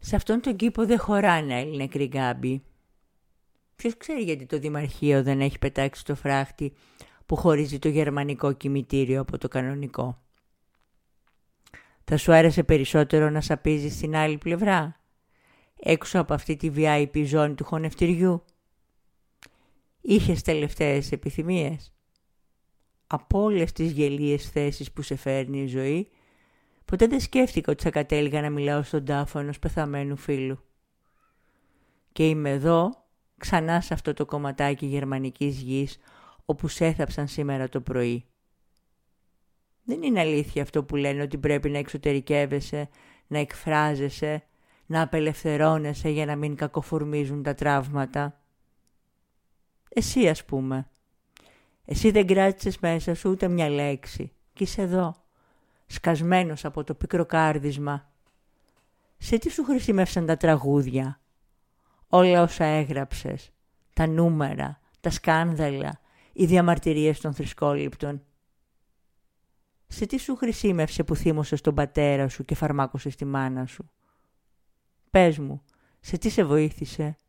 Σε αυτόν τον κήπο δεν χωράνε άλλοι νεκροί, Γκάμπη. Ποιος ξέρει γιατί το Δημαρχείο δεν έχει πετάξει το φράχτη που χωρίζει το γερμανικό κημητήριο από το κανονικό. Θα σου άρεσε περισσότερο να σαπίζεις στην άλλη πλευρά, έξω από αυτή τη VIP ζώνη του χωνευτηριού? Είχες τελευταίες επιθυμίες? Από όλες τις γελίες θέσεις που σε φέρνει η ζωή, ποτέ δεν σκέφτηκα ότι θα κατέληγα να μιλάω στον τάφο ενός πεθαμένου φίλου. Και είμαι εδώ, ξανά σε αυτό το κομματάκι γερμανικής γης, όπου σέθαψαν σήμερα το πρωί. Δεν είναι αλήθεια αυτό που λένε ότι πρέπει να εξωτερικεύεσαι, να εκφράζεσαι, να απελευθερώνεσαι για να μην κακοφορμίζουν τα τραύματα. Εσύ ας πούμε. Εσύ δεν κράτησες μέσα σου ούτε μια λέξη και είσαι εδώ, σκασμένος από το πικροκάρδισμα. Σε τι σου χρησιμεύσαν τα τραγούδια, όλα όσα έγραψες, τα νούμερα, τα σκάνδαλα, οι διαμαρτυρίες των θρησκόληπτων? Σε τι σου χρησιμεύσε που θύμωσες τον πατέρα σου και φαρμάκωσες τη μάνα σου? Πες μου, σε τι σε βοήθησε?